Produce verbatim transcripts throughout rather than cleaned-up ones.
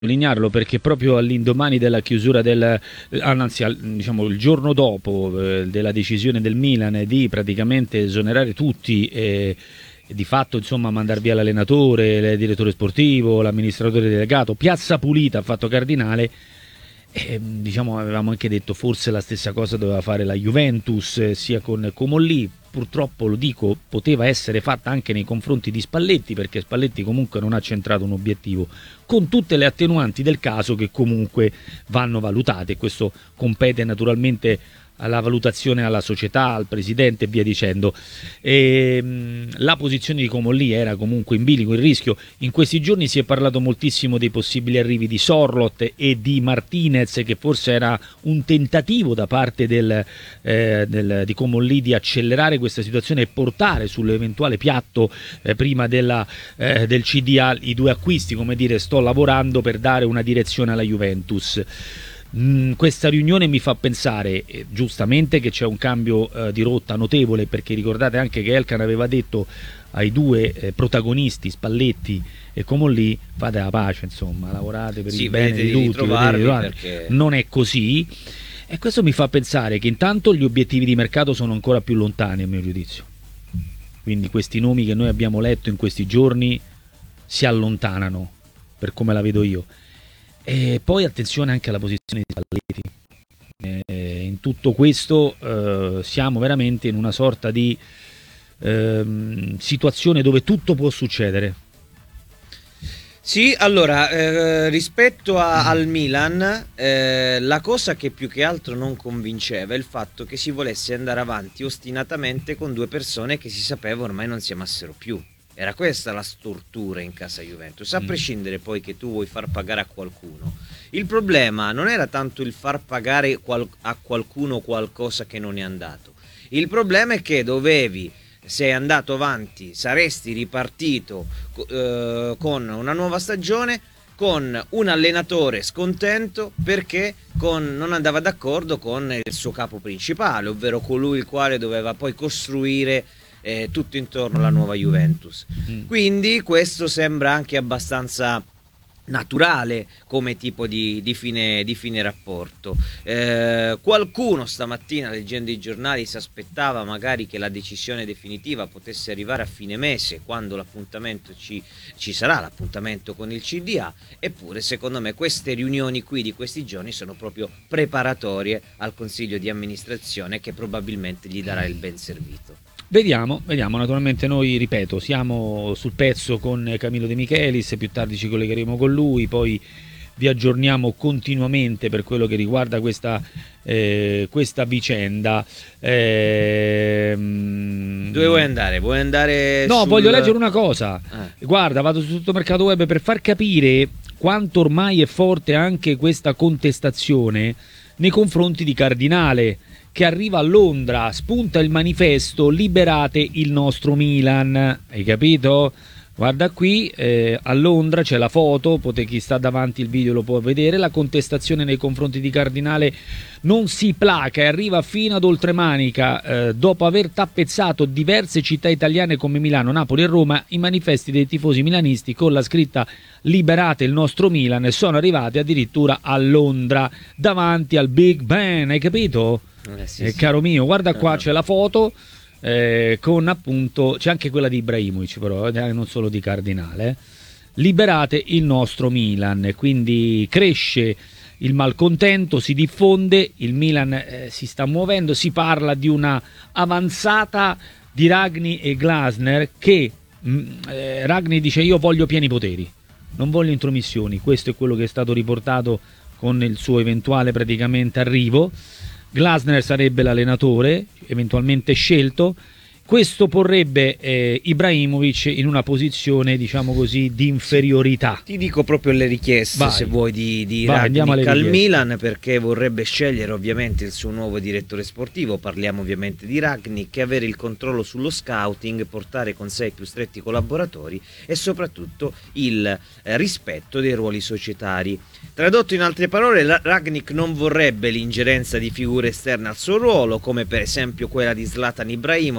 sottolinearlo perché proprio all'indomani della chiusura del, anzi al, diciamo il giorno dopo eh, della decisione del Milan di praticamente esonerare tutti e, e di fatto insomma mandar via l'allenatore, il direttore sportivo, l'amministratore delegato, piazza pulita ha fatto Cardinale. E, diciamo avevamo anche detto forse la stessa cosa doveva fare la Juventus eh, sia con Comolli. Purtroppo, lo dico, poteva essere fatta anche nei confronti di Spalletti, perché Spalletti comunque non ha centrato un obiettivo, con tutte le attenuanti del caso che comunque vanno valutate. Questo compete naturalmente alla valutazione alla società, al presidente e via dicendo. E, mh, la posizione di Comolli era comunque in bilico, il rischio. In questi giorni si è parlato moltissimo dei possibili arrivi di Sorloth e di Martinez, che forse era un tentativo da parte del, eh, del, di Comolli di accelerare questa situazione e portare sull'eventuale piatto eh, prima della, eh, del C D A i due acquisti, come dire sto lavorando per dare una direzione alla Juventus. Mm, questa riunione mi fa pensare eh, giustamente che c'è un cambio eh, di rotta notevole, perché ricordate anche che Elkann aveva detto ai due eh, protagonisti Spalletti e Comolli fate la pace, insomma, lavorate per sì, il bene di, di tutti, perché... non è così, e questo mi fa pensare che intanto gli obiettivi di mercato sono ancora più lontani a mio giudizio, quindi questi nomi che noi abbiamo letto in questi giorni si allontanano per come la vedo io. E poi attenzione anche alla posizione di Spalletti. Eh, in tutto questo eh, siamo veramente in una sorta di eh, situazione dove tutto può succedere. Sì, allora, eh, rispetto a, al Milan, eh, la cosa che più che altro non convinceva è il fatto che si volesse andare avanti ostinatamente con due persone che si sapeva ormai non si amassero più. Era questa la stortura in casa Juventus, a prescindere poi che tu vuoi far pagare a qualcuno. Il problema non era tanto il far pagare qual- a qualcuno qualcosa che non è andato. Il problema è che dovevi, sei andato avanti, saresti ripartito eh, con una nuova stagione, con un allenatore scontento perché con, non andava d'accordo con il suo capo principale, ovvero colui il quale doveva poi costruire Eh, tutto intorno alla nuova Juventus. Mm. Quindi questo sembra anche abbastanza naturale come tipo di, di, fine, di fine rapporto. Eh, qualcuno stamattina leggendo i giornali si aspettava magari che la decisione definitiva potesse arrivare a fine mese, quando l'appuntamento ci, ci sarà, l'appuntamento con il C D A, eppure secondo me queste riunioni qui di questi giorni sono proprio preparatorie al consiglio di amministrazione che probabilmente gli darà il ben servito. Vediamo, vediamo, naturalmente noi, ripeto, siamo sul pezzo con Camillo De Michelis, più tardi ci collegheremo con lui, poi vi aggiorniamo continuamente per quello che riguarda questa, eh, questa vicenda. Eh, Dove vuoi andare? Vuoi andare No, sul... voglio leggere una cosa. Eh. Guarda, vado su tutto Mercato Web per far capire quanto ormai è forte anche questa contestazione nei confronti di Cardinale, che arriva a Londra. Spunta il manifesto "Liberate il nostro Milan", hai capito? Guarda qui, eh, a Londra c'è la foto, potete, chi sta davanti il video lo può vedere. La contestazione nei confronti di Cardinale non si placa e arriva fino ad Oltremanica. Eh, dopo aver tappezzato diverse città italiane come Milano, Napoli e Roma, i manifesti dei tifosi milanisti con la scritta "Liberate il nostro Milan" sono arrivati addirittura a Londra, davanti al Big Ben, hai capito? Eh, sì, eh, sì. Caro mio, guarda qua, c'è la foto eh, con appunto, c'è anche quella di Ibrahimovic però, eh, non solo di Cardinale. eh. Liberate il nostro Milan, quindi cresce il malcontento, si diffonde, il Milan eh, si sta muovendo, si parla di una avanzata di Ragni e Glasner che mh, eh, Ragni dice io voglio pieni poteri, non voglio intromissioni, questo è quello che è stato riportato con il suo eventuale praticamente arrivo. Glasner sarebbe l'allenatore eventualmente scelto. Questo porrebbe eh, Ibrahimovic in una posizione, diciamo così, di inferiorità. Ti dico proprio le richieste, vai, se vuoi, di, di Ragnick al Milan, perché vorrebbe scegliere ovviamente il suo nuovo direttore sportivo. Parliamo ovviamente di Ragnick, e avere il controllo sullo scouting, portare con sé i più stretti collaboratori e soprattutto il eh, rispetto dei ruoli societari. Tradotto in altre parole, Ragnick non vorrebbe l'ingerenza di figure esterne al suo ruolo, come per esempio quella di Zlatan Ibrahimovic,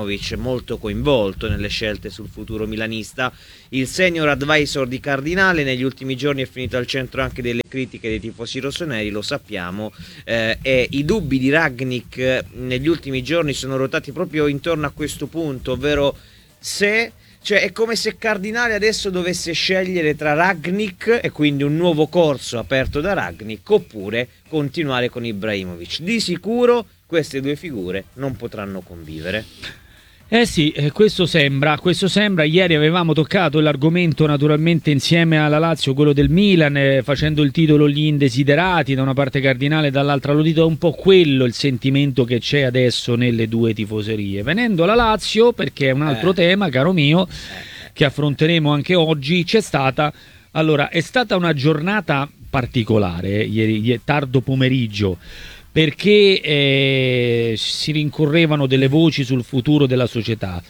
molto coinvolto nelle scelte sul futuro milanista. Il senior advisor di Cardinale negli ultimi giorni è finito al centro anche delle critiche dei tifosi rossoneri, lo sappiamo, eh, e i dubbi di Rangnick negli ultimi giorni sono ruotati proprio intorno a questo punto, ovvero se... Cioè è come se Cardinale adesso dovesse scegliere tra Rangnick e quindi un nuovo corso aperto da Rangnick oppure continuare con Ibrahimovic. Di sicuro queste due figure non potranno convivere. Eh sì, eh, questo sembra, questo sembra. Ieri avevamo toccato l'argomento naturalmente insieme alla Lazio, quello del Milan, eh, facendo il titolo Gli indesiderati, da una parte Cardinale, dall'altra Lotito. È un po' quello il sentimento che c'è adesso nelle due tifoserie. Venendo alla Lazio, perché è un altro eh. tema, caro mio, eh. che affronteremo anche oggi, c'è stata, allora, è stata una giornata particolare, ieri, tardo pomeriggio, perché eh, si rincorrevano delle voci sul futuro della società.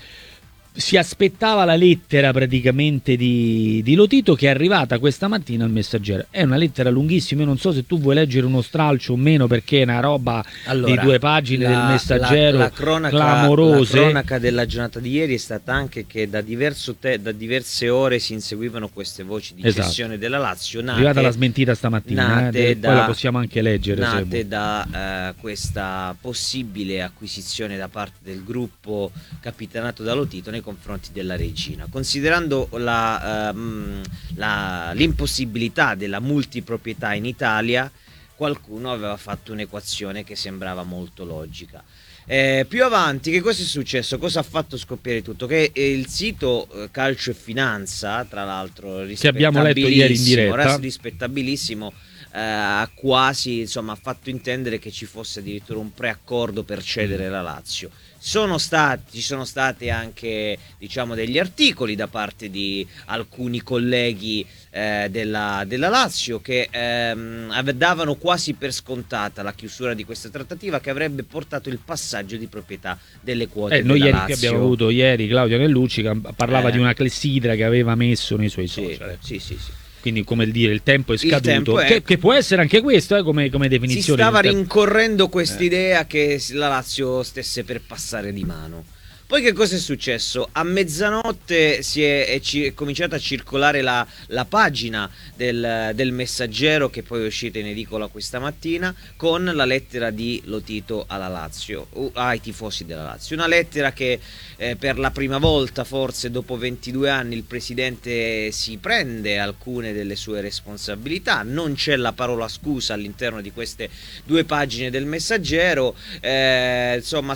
Si aspettava la lettera praticamente di, di Lotito, che è arrivata questa mattina al Messaggero. È una lettera lunghissima, io non so se tu vuoi leggere uno stralcio o meno, perché è una roba allora, di due pagine la, del Messaggero, la, la cronaca, clamorose. La cronaca della giornata di ieri è stata anche che da, diverso te, da diverse ore si inseguivano queste voci di esatto. cessione della Lazio. Nate, è arrivata la smentita stamattina, eh, da, poi la possiamo anche leggere. Nate da uh, questa possibile acquisizione da parte del gruppo capitanato da Lotito nei confronti della regina, considerando la, uh, la, l'impossibilità della multiproprietà in Italia. Qualcuno aveva fatto un'equazione che sembrava molto logica. Eh, più avanti, che cosa è successo? Cosa ha fatto scoppiare tutto? Che eh, il sito eh, Calcio e Finanza, tra l'altro, che abbiamo letto ieri in diretta, rispettabilissimo, ha eh, quasi, insomma, ha fatto intendere che ci fosse addirittura un preaccordo per cedere la Lazio. Sono stati, ci sono stati anche, diciamo, degli articoli da parte di alcuni colleghi eh, della, della Lazio che ehm, davano quasi per scontata la chiusura di questa trattativa, che avrebbe portato il passaggio di proprietà delle quote eh, della noi ieri Lazio. Che abbiamo avuto ieri Claudio Nellucci che parlava eh. di una clessidra che aveva messo nei suoi sì, social. Sì, sì, sì. Quindi, come dire, il tempo è scaduto, tempo è... Che, che può essere anche questo eh, come, come definizione. Si stava rincorrendo quest'idea eh. che la Lazio stesse per passare di mano. Poi che cosa è successo? A mezzanotte si è, è, è cominciata a circolare la, la pagina del, del Messaggero, che poi è uscita in edicola questa mattina, con la lettera di Lotito alla Lazio, ai tifosi della Lazio. Una lettera che eh, per la prima volta, forse dopo ventidue anni, il presidente si prende alcune delle sue responsabilità. Non c'è la parola scusa all'interno di queste due pagine del Messaggero, eh, insomma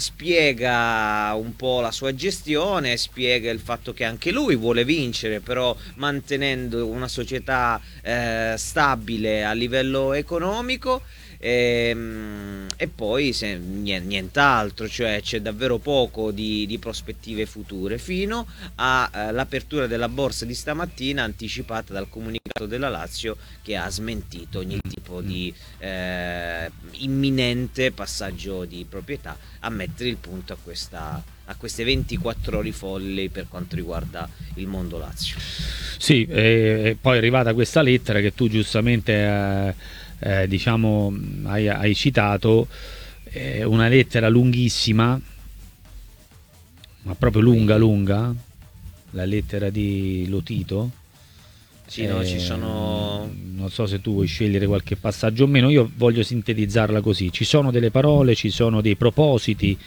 spiega un po' la sua gestione, spiega il fatto che anche lui vuole vincere, però mantenendo una società eh, stabile a livello economico, e, e poi se, nient'altro, cioè c'è davvero poco di, di prospettive future, fino all'apertura eh, della borsa di stamattina, anticipata dal comunicato della Lazio, che ha smentito ogni tipo di eh, imminente passaggio di proprietà, a mettere il punto a questa a queste ventiquattro ore folli per quanto riguarda il mondo Lazio. Sì, e poi è arrivata questa lettera che tu giustamente eh, eh, diciamo hai, hai citato, eh, una lettera lunghissima, ma proprio lunga lunga, la lettera di Lotito. Sì, eh, no, ci sono... Non so se tu vuoi scegliere qualche passaggio o meno, io voglio sintetizzarla così: ci sono delle parole, ci sono dei propositi.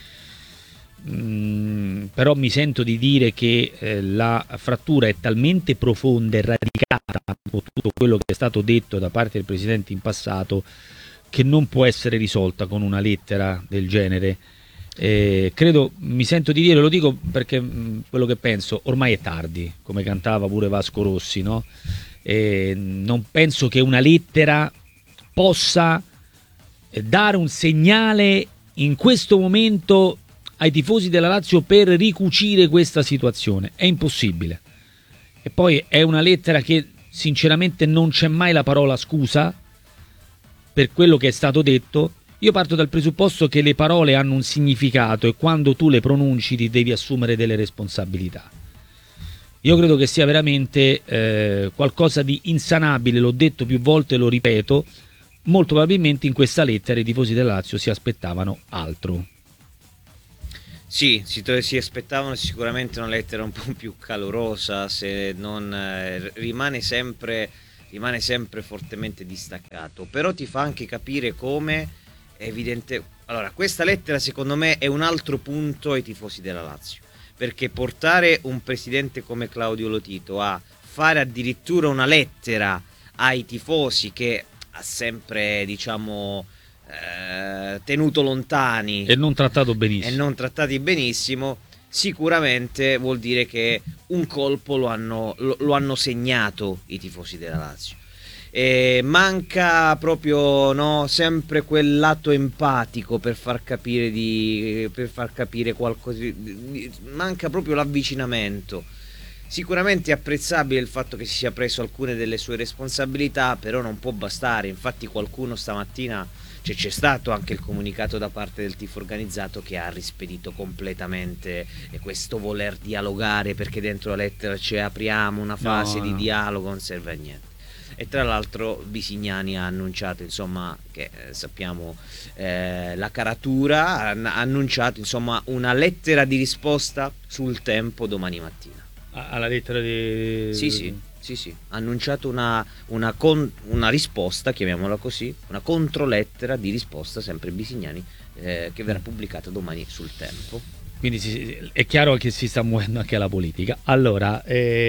Mm, però mi sento di dire che eh, la frattura è talmente profonda e radicata con tutto quello che è stato detto da parte del Presidente in passato, che non può essere risolta con una lettera del genere. Eh, credo, mi sento di dire, lo dico perché mh, quello che penso, ormai è tardi, come cantava pure Vasco Rossi, no? Eh, non penso che una lettera possa eh, dare un segnale in questo momento ai tifosi della Lazio per ricucire questa situazione. È impossibile. E poi è una lettera che sinceramente non c'è mai la parola scusa per quello che è stato detto. Io parto dal presupposto che le parole hanno un significato e quando tu le pronunci ti devi assumere delle responsabilità. Io credo che sia veramente eh, qualcosa di insanabile, l'ho detto più volte e lo ripeto. Molto probabilmente in questa lettera i tifosi della Lazio si aspettavano altro. Sì, si, si aspettavano sicuramente una lettera un po' più calorosa, se non eh, rimane sempre, rimane sempre fortemente distaccato, però ti fa anche capire come è evidente. Allora, questa lettera secondo me è un altro punto ai tifosi della Lazio, perché portare un presidente come Claudio Lotito a fare addirittura una lettera ai tifosi che ha sempre, diciamo, eh, tenuto lontani e non trattato benissimo e non trattati benissimo, sicuramente vuol dire che un colpo lo hanno, lo, lo hanno segnato i tifosi della Lazio. E manca proprio, no, sempre quel lato empatico per far capire di per far capire qualcosa, manca proprio l'avvicinamento. Sicuramente è apprezzabile il fatto che si sia preso alcune delle sue responsabilità, però non può bastare. Infatti qualcuno stamattina, cioè, c'è stato anche il comunicato da parte del tifo organizzato che ha rispedito completamente questo voler dialogare, perché dentro la lettera c'è apriamo una fase no, di no. dialogo, non serve a niente. E tra l'altro Bisignani ha annunciato, insomma, che eh, sappiamo eh, la caratura, ha annunciato, insomma, una lettera di risposta sul Tempo domani mattina. Alla lettera di... Sì, sì, sì, sì. Ha annunciato una, una, con, una risposta, chiamiamola così, una controlettera di risposta, sempre Bisignani, eh, che verrà pubblicata domani sul Tempo. Quindi si, è chiaro che si sta muovendo anche la politica. Allora,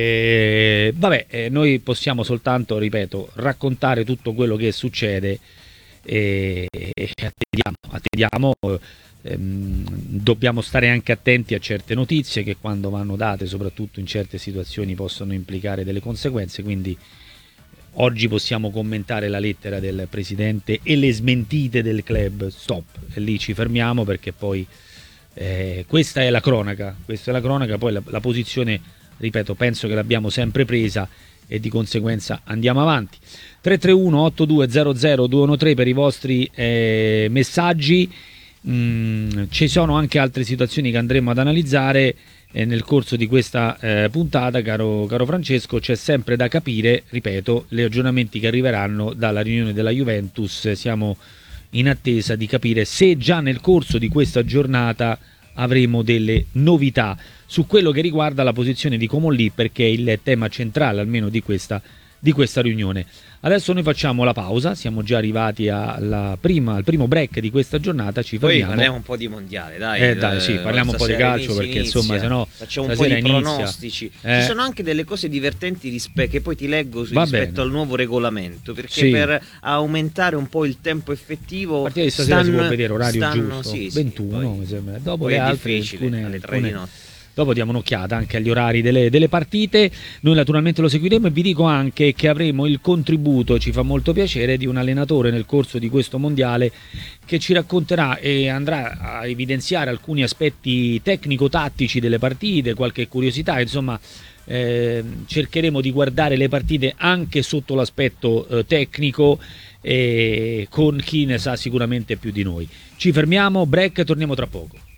eh, vabbè, eh, noi possiamo soltanto, ripeto, raccontare tutto quello che succede e, e attendiamo, attendiamo ehm, dobbiamo stare anche attenti a certe notizie che quando vanno date, soprattutto in certe situazioni, possono implicare delle conseguenze, quindi oggi possiamo commentare la lettera del presidente e le smentite del club, stop, e lì ci fermiamo perché poi Eh, questa è la cronaca, questa è la cronaca, poi la, la posizione, ripeto, penso che l'abbiamo sempre presa e di conseguenza andiamo avanti. Tre tre uno otto due zero zero due uno tre per i vostri eh, messaggi. Mm, ci sono anche altre situazioni che andremo ad analizzare eh, nel corso di questa eh, puntata, caro, caro Francesco. C'è sempre da capire, ripeto, gli aggiornamenti che arriveranno dalla riunione della Juventus. Siamo in attesa di capire se già nel corso di questa giornata avremo delle novità su quello che riguarda la posizione di Comolli, perché è il tema centrale almeno di questa, di questa riunione. Adesso noi facciamo la pausa, siamo già arrivati alla prima, al primo break di questa giornata, ci fermiamo. Poi parliamo un po' di mondiale, dai. Eh, dai sì, parliamo un po' di calcio perché inizia, insomma, se no facciamo un po' di inizia. pronostici. Eh. Ci sono anche delle cose divertenti rispe- che poi ti leggo Va rispetto bene. al nuovo regolamento, perché Sì. per aumentare un po' il tempo effettivo, a partire di stasera stanno, si può vedere orario stanno, giusto, sì, ventuno sì, poi, mi sembra. Dopo poi le è altre difficile, alcune, alle tre alcune... di notte. Dopo diamo un'occhiata anche agli orari delle, delle partite. Noi naturalmente lo seguiremo e vi dico anche che avremo il contributo, ci fa molto piacere, di un allenatore nel corso di questo mondiale che ci racconterà e andrà a evidenziare alcuni aspetti tecnico-tattici delle partite, qualche curiosità, insomma eh, cercheremo di guardare le partite anche sotto l'aspetto eh, tecnico e con chi ne sa sicuramente più di noi. Ci fermiamo, break, torniamo tra poco.